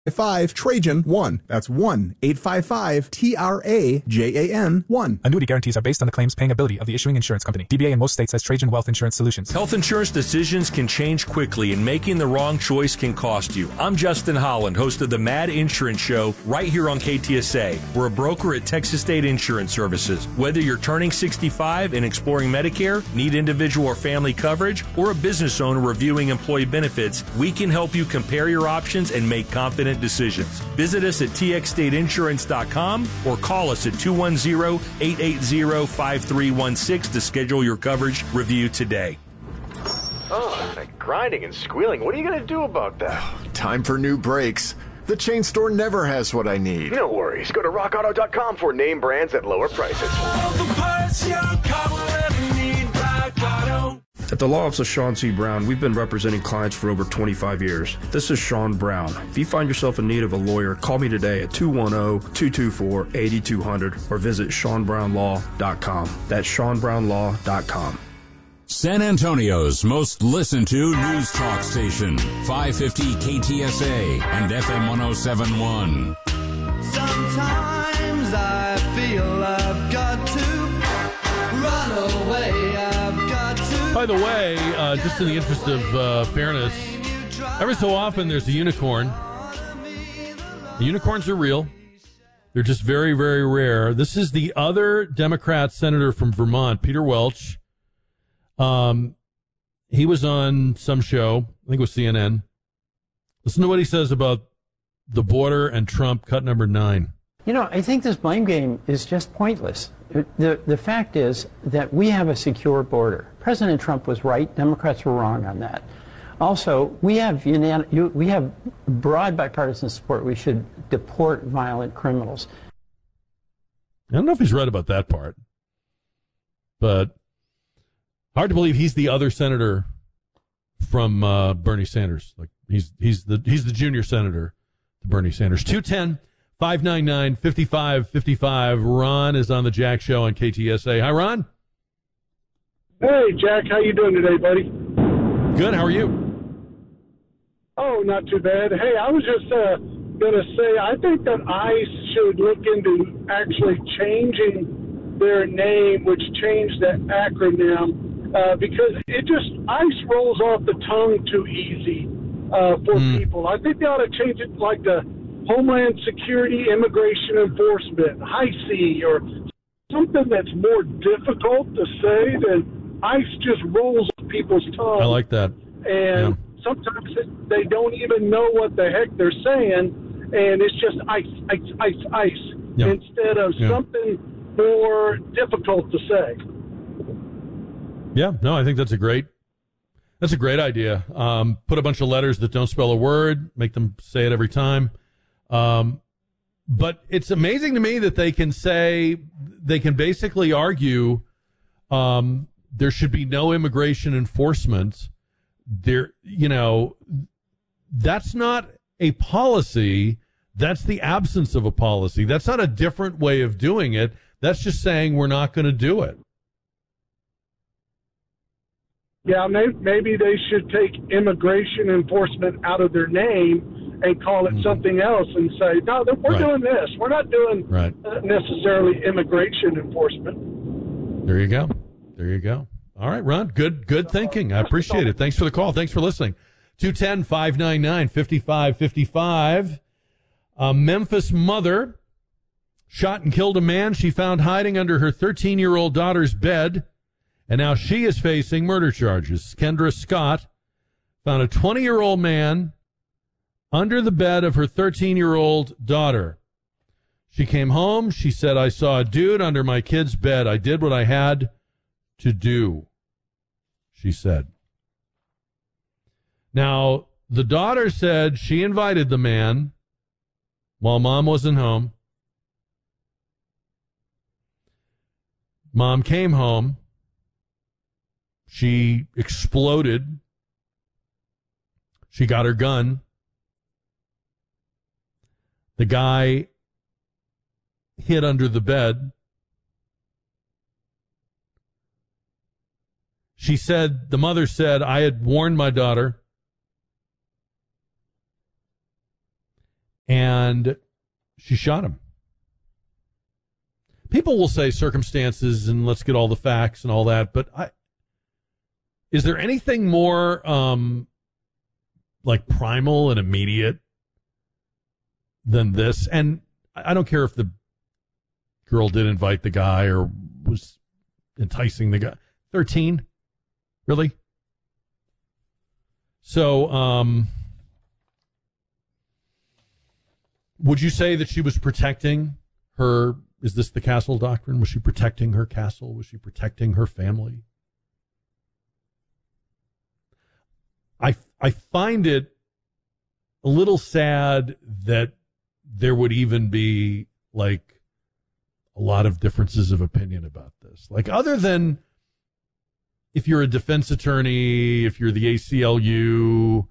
Trajan1. That's 1-855-TRAJAN1. Annuity guarantees are based on the claims paying ability of the issuing insurance company. DBA in most states has Trajan Wealth Insurance Solutions. Health insurance decisions can change quickly, and making the wrong choice can cost you. I'm Justin Holland, host of the Mad Insurance Show, right here on KTSA. We're a broker at Texas State Insurance Services. Whether you're turning 65 and exploring Medicare, need individual or family coverage, or a business owner reviewing employee benefits, we can help you compare your options and make confident decisions. Visit us at txstateinsurance.com or call us at 210-880-5316 to schedule your coverage review today. Oh, that grinding and squealing. What are you going to do about that? Time for new brakes. The chain store never has what I need. No worries. Go to rockauto.com for name brands at lower prices. All the parts your car will ever need, Rock Auto. At the Law Office of Sean C. Brown, we've been representing clients for over 25 years. This is Sean Brown. If you find yourself in need of a lawyer, call me today at 210-224-8200 or visit SeanBrownLaw.com. That's SeanBrownLaw.com. San Antonio's most listened to news talk station, 550 KTSA and FM 1071. Sometimes I feel I've got to run away. I've got to. By the way, just in the interest of fairness, every so often there's a unicorn. The unicorns are real. They're just very, very rare. This is the other Democrat senator from Vermont, Peter Welch. He was on some show, I think it was CNN. Listen to what he says about the border and Trump, cut number 9. You know, I think this blame game is just pointless. The fact is that we have a secure border. President Trump was right. Democrats were wrong on that. Also, we have broad bipartisan support. We should deport violent criminals. I don't know if he's right about that part, but hard to believe he's the other senator from Bernie Sanders. Like he's the junior senator to Bernie Sanders. 210-599-5555. Ron is on the Jack Show on KTSA. Hi, Ron. Hey, Jack. How you doing today, buddy? Good. How are you? Oh, not too bad. Hey, I was just going to say, I think that ICE should look into actually changing their name, which changed that acronym, because ICE rolls off the tongue too easy for people. I think they ought to change it like the Homeland Security Immigration Enforcement, HICE, or something that's more difficult to say than ICE just rolls off people's tongue. I like that. And sometimes they don't even know what the heck they're saying, and it's just ICE, instead of something more difficult to say. Yeah, no, I think that's a great idea. Put a bunch of letters that don't spell a word, make them say it every time. But it's amazing to me that they can basically argue there should be no immigration enforcement. That's not a policy. That's the absence of a policy. That's not a different way of doing it. That's just saying we're not going to do it. Yeah, maybe they should take immigration enforcement out of their name and call it something else and say, no, we're doing this. We're not doing necessarily immigration enforcement. There you go. All right, Ron, good thinking. I appreciate it. Thanks for the call. Thanks for listening. 210-599-5555. A Memphis mother shot and killed a man she found hiding under her 13-year-old daughter's bed, and now she is facing murder charges. Kendra Scott found a 20-year-old man under the bed of her 13-year-old daughter. She came home. She said, I saw a dude under my kid's bed. I did what I had to do, she said. Now, the daughter said she invited the man while mom wasn't home. Mom came home. She exploded. She got her gun. The guy hid under the bed. She said, the mother said, I had warned my daughter. and she shot him. People will say circumstances and let's get all the facts and all that, but is there anything more like primal and immediate than this? And I don't care if the girl did invite the guy or was enticing the guy. 13? Really? So, would you say that she was protecting her? Is this the castle doctrine? Was she protecting her castle? Was she protecting her family? I find it a little sad that there would even be like a lot of differences of opinion about this. Like, other than if you're a defense attorney, if you're the ACLU,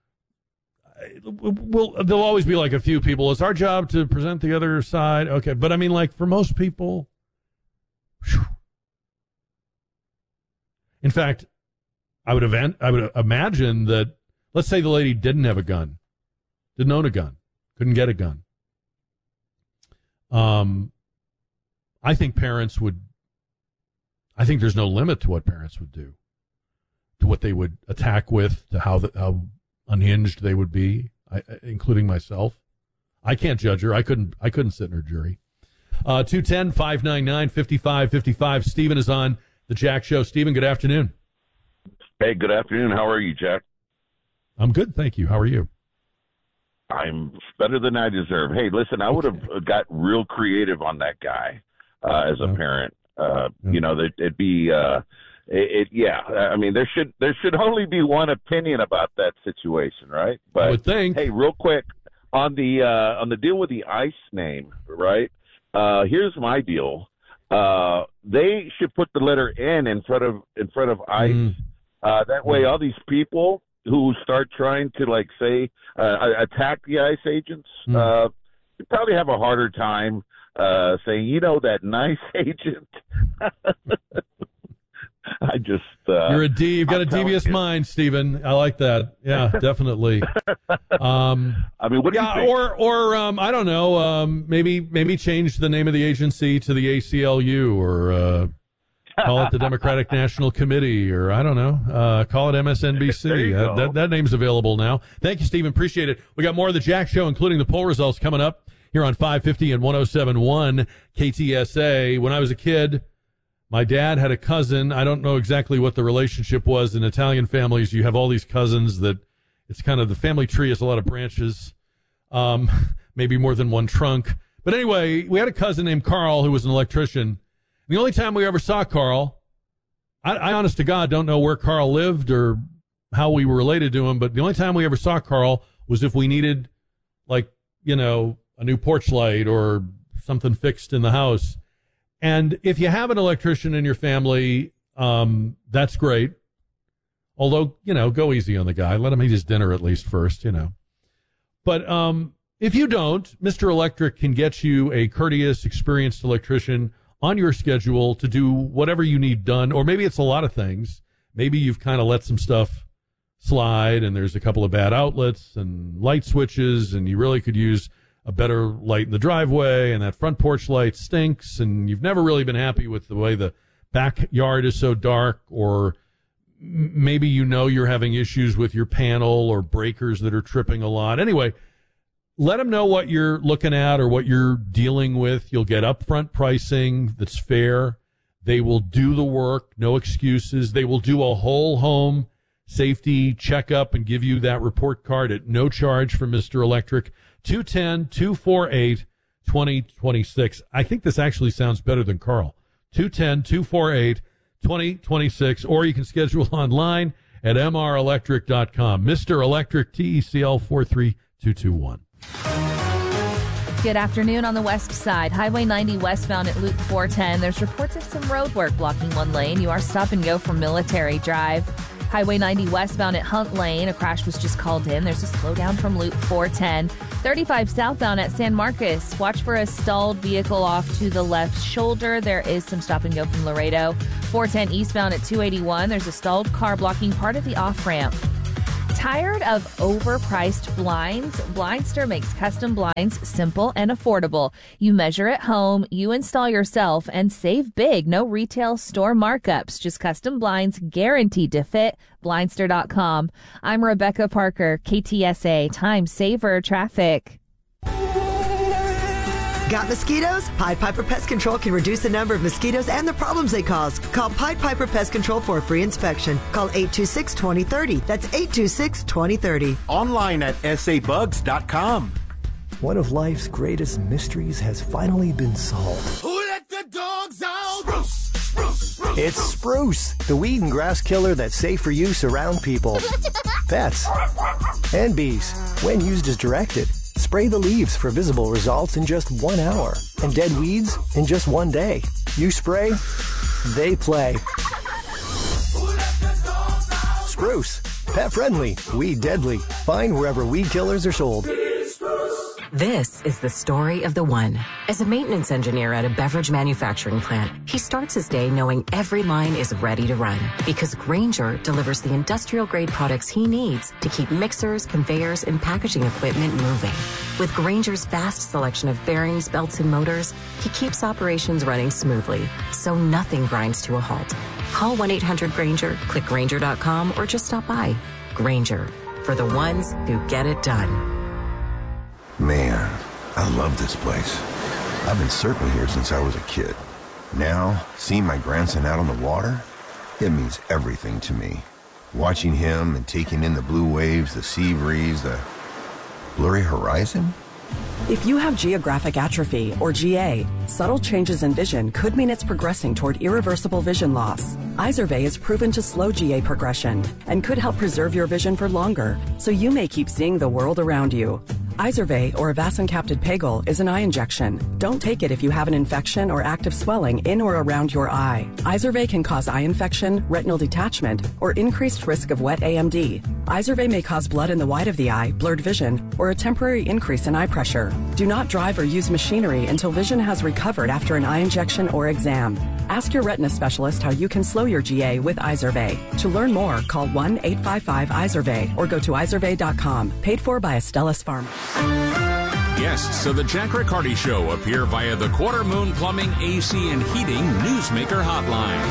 there'll always be like a few people. It's our job to present the other side. Okay. But I mean, like, for most people, whew. In fact, I would imagine that, let's say the lady didn't have a gun, didn't own a gun, couldn't get a gun. I think there's no limit to what parents would do, to what they would attack with, to how unhinged they would be, including myself. I can't judge her. I couldn't sit in her jury. 210-599-5555. Stephen is on the Jack Show. Stephen, good afternoon. Hey, good afternoon. How are you, Jack? I'm good, thank you. How are you? I'm better than I deserve. Hey, listen, I would have got real creative on that guy as a parent. You know, it'd be yeah. I mean, there should only be one opinion about that situation, right? But I would think. Hey, real quick on the deal with the ICE name, right? Here's my deal. They should put the letter N in front of ICE. That way, all these people who start trying to, like, say, attack the ICE agents, you probably have a harder time saying, you know, that nice agent. I just you've got a devious mind, Stephen. I like that. Yeah, definitely. I mean, what do you think? Or I don't know. Maybe change the name of the agency to the ACLU, or call it the Democratic National Committee, or I don't know. Call it MSNBC. That name's available now. Thank you, Stephen. Appreciate it. We got more of the Jack Show, including the poll results, coming up here on 550 and 107.1 KTSA. When I was a kid, my dad had a cousin. I don't know exactly what the relationship was. In Italian families, you have all these cousins that it's kind of, the family tree has a lot of branches, maybe more than one trunk. But anyway, we had a cousin named Carl who was an electrician. The only time we ever saw Carl, I honest to God don't know where Carl lived or how we were related to him, but the only time we ever saw Carl was if we needed, like, you know, a new porch light or something fixed in the house. And if you have an electrician in your family, that's great. Although, you know, go easy on the guy. Let him eat his dinner at least first, you know. But if you don't, Mr. Electric can get you a courteous, experienced electrician on your schedule to do whatever you need done. Or maybe it's a lot of things. Maybe you've kind of let some stuff slide and there's a couple of bad outlets and light switches, and you really could use a better light in the driveway, and that front porch light stinks, and you've never really been happy with the way the backyard is so dark, or maybe you know you're having issues with your panel or breakers that are tripping a lot. Anyway, let them know what you're looking at or what you're dealing with. You'll get upfront pricing that's fair. They will do the work, no excuses. They will do a whole home safety checkup and give you that report card at no charge from Mr. Electric. 210-248-2026. I think this actually sounds better than Carl. 210-248-2026. Or you can schedule online at mrelectric.com. Mr. Electric, TECL 43221. Good afternoon. On the west side, Highway 90 westbound at Loop 410. There's reports of some road work blocking one lane. You are stop and go from Military Drive. Highway 90 westbound at Hunt Lane. A crash was just called in. There's a slowdown from Loop 410. 35 southbound at San Marcos. Watch for a stalled vehicle off to the left shoulder. There is some stop and go from Laredo. 410 eastbound at 281. There's a stalled car blocking part of the off-ramp. Tired of overpriced blinds? Blindster makes custom blinds simple and affordable. You measure at home, you install yourself, and save big. No retail store markups, just custom blinds guaranteed to fit. Blindster.com. I'm Rebecca Parker, KTSA Time Saver Traffic. Got mosquitoes? Pied Piper Pest Control can reduce the number of mosquitoes and the problems they cause. Call Pied Piper Pest Control for a free inspection. Call 826-2030. That's 826-2030. Online at sabugs.com. One of life's greatest mysteries has finally been solved. Who let the dogs out? Spruce, spruce, spruce. It's Spruce, the weed and grass killer that's safe for use around people, pets, and bees when used as directed. Spray the leaves for visible results in just 1 hour and dead weeds in just 1 day. You spray, they play. Spruce, pet friendly, weed deadly. Find wherever weed killers are sold. This is the story of the one. As a maintenance engineer at a beverage manufacturing plant, he starts his day knowing every line is ready to run because Grainger delivers the industrial-grade products he needs to keep mixers, conveyors, and packaging equipment moving. With Grainger's vast selection of bearings, belts, and motors, he keeps operations running smoothly, so nothing grinds to a halt. Call 1-800-GRAINGER, click Grainger.com, or just stop by. Grainger, for the ones who get it done. Man, I love this place. I've been surfing here since I was a kid. Now, seeing my grandson out on the water, it means everything to me. Watching him and taking in the blue waves, the sea breeze, the blurry horizon. If you have geographic atrophy, or GA, subtle changes in vision could mean it's progressing toward irreversible vision loss. Izervay is proven to slow GA progression and could help preserve your vision for longer, so you may keep seeing the world around you. Izervay, or avacincaptad pegol, is an eye injection. Don't take it if you have an infection or active swelling in or around your eye. Izervay can cause eye infection, retinal detachment, or increased risk of wet AMD. Izervay may cause blood in the white of the eye, blurred vision, or a temporary increase in eye pressure. Do not drive or use machinery until vision has recovered after an eye injection or exam. Ask your retina specialist how you can slow your GA with Izervay. To learn more, call 1-855-IZERVAY or go to izervay.com. Paid for by Astellas Pharma. Guests of the Jack Riccardi Show appear via the Quarter Moon Plumbing, AC, and Heating Newsmaker Hotline.